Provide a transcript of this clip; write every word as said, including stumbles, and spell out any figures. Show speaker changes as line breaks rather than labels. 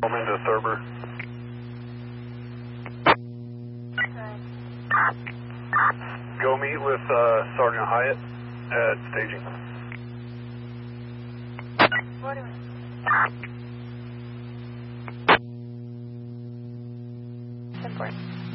I'm into Thurber. Go meet with uh, Sergeant Hyatt at staging.
What do we... ten four.